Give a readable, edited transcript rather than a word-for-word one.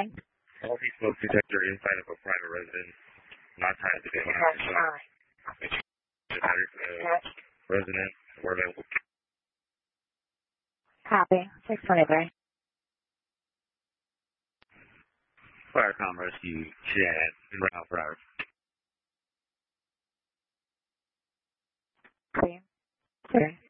calling? Multi-smoke detector inside of a private residence, not tied to the resident, or available. Copy. 623. Firecom Rescue, Chad, and Ralph Driver. Clear. Clear.